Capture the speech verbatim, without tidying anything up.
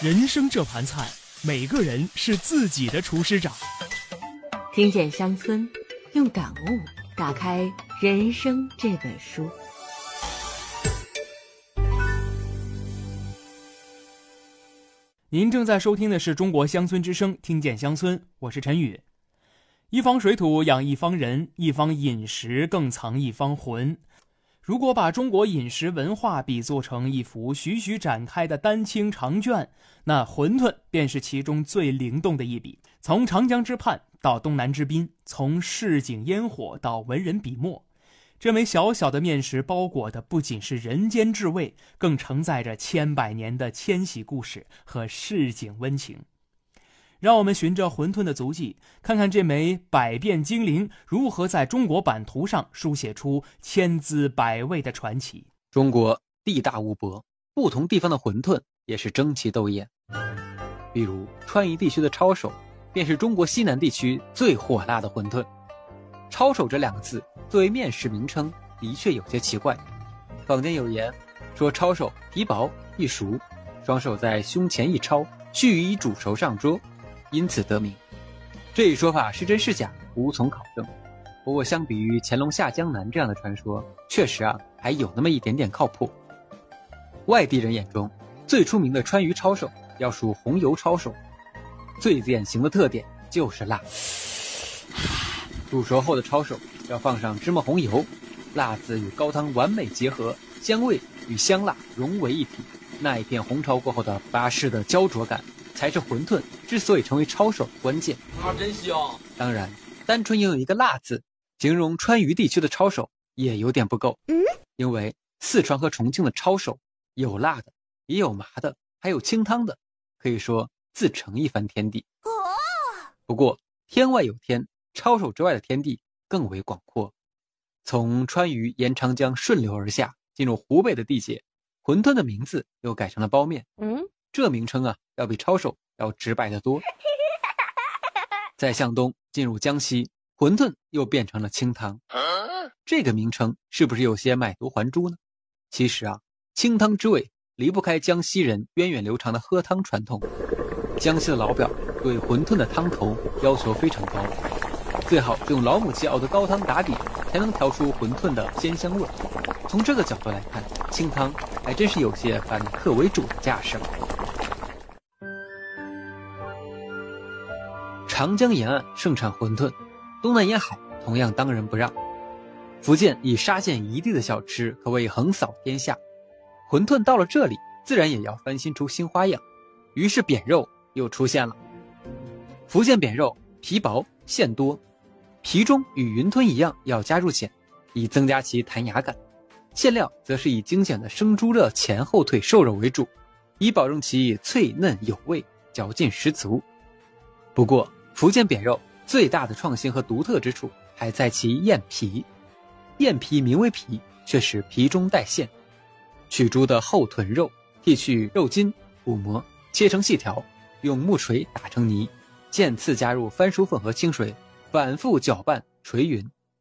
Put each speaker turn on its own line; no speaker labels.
人生这盘菜，每个人是自己的厨师长。
听见乡村，用感悟打开人生这本书。
您正在收听的是中国乡村之声，听见乡村，我是陈宇。一方水土养一方人，一方饮食更藏一方魂。如果把中国饮食文化比作成一幅徐徐展开的丹青长卷，那馄饨便是其中最灵动的一笔。从长江之畔到东南之滨，从市井烟火到文人笔墨，这枚小小的面食包裹的不仅是人间至味，更承载着千百年的迁徙故事和市井温情。让我们循着馄饨的足迹，看看这枚百变精灵如何在中国版图上书写出千滋百味的传奇。
中国地大物博，不同地方的馄饨也是争奇斗艳。比如川渝地区的抄手，便是中国西南地区最火辣的馄饨。抄手这两个字作为面食名称，的确有些奇怪。坊间有言说，抄手皮薄易熟，双手在胸前一抄，须臾煮熟上桌，因此得名。这一说法是真是假，无从考证。不过相比于乾隆下江南这样的传说，确实啊还有那么一点点靠谱。外地人眼中最出名的川渝抄手要数红油抄手，最典型的特点就是辣。煮熟后的抄手要放上芝麻红油，辣子与高汤完美结合，香味与香辣融为一体，那一片红潮过后的巴适的焦灼感，才是馄饨之所以成为抄手的关键。
啊，真香！
当然，单纯拥有一个辣字，形容川渝地区的抄手也有点不够。嗯，因为四川和重庆的抄手有辣的，也有麻的，还有清汤的，可以说自成一番天地。哦，不过天外有天，抄手之外的天地更为广阔。从川渝沿长江顺流而下，进入湖北的地界，馄饨的名字又改成了包面。嗯，这名称啊，要比抄手要直白得多。再向东进入江西，馄饨又变成了清汤。这个名称是不是有些买椟还珠呢？其实啊，清汤之味离不开江西人源远流长的喝汤传统。江西的老表对馄饨的汤头要求非常高，最好是用老母鸡熬的高汤打底，才能调出馄饨的鲜香味。从这个角度来看，清汤还真是有些反客为主的架势了。长江沿岸盛产馄饨，东南沿海同样当仁不让。福建以沙县一地的小吃可谓横扫天下，馄饨到了这里自然也要翻新出新花样，于是扁肉又出现了。福建扁肉皮薄馅多，皮中与云吞一样要加入碱，以增加其弹牙感。馅料则是以精选的生猪的前后腿瘦肉为主，以保证其脆嫩有味，嚼劲十足。不过福建扁肉最大的创新和独特之处还在其燕皮。燕皮名为皮，却是皮中带馅。取猪的后臀肉，剔去肉筋骨膜，切成细条，用木锤打成泥，渐次加入番薯粉和清水，反复搅拌捶匀，